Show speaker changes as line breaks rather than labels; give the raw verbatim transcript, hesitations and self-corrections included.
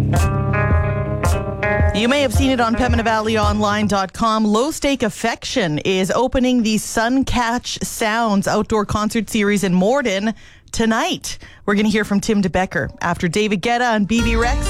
You may have seen it on Pembina Valley Online dot com. Low Stake Affection is opening the Suncatch Sounds outdoor concert series in Morden tonight. We're going to hear from Tim DeBecker after David Guetta and B B Rex.